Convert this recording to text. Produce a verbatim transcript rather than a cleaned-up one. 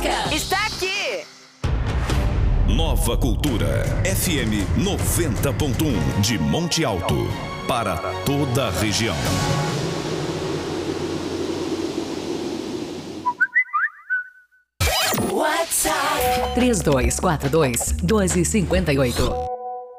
música está aqui. Nova Cultura F M noventa ponto um de Monte Alto para toda a região. WhatsApp três dois quatro dois, doze cinquenta e oito.